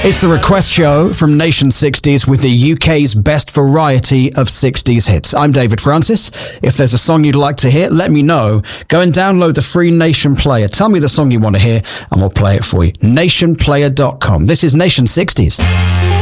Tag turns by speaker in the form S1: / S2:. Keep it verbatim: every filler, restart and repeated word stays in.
S1: It's the request show from Nation sixties with the U K's best variety of sixties hits. I'm David Francis. If there's a song you'd like to hear, let me know. Go and download the free Nation Player. Tell me the song you want to hear and we'll play it for you. nation player dot com. This is Nation sixties.